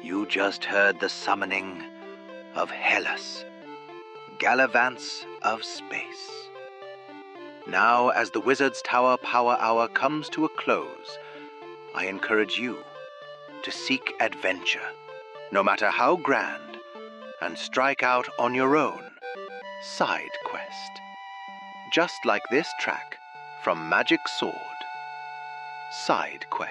You just heard the summoning of Hellas, Gallivants of space. Now, as the Wizard's Tower Power Hour comes to a close, I encourage you to seek adventure, no matter how grand, and strike out on your own side quest. Just like this track from Magic Sword, Side Quest.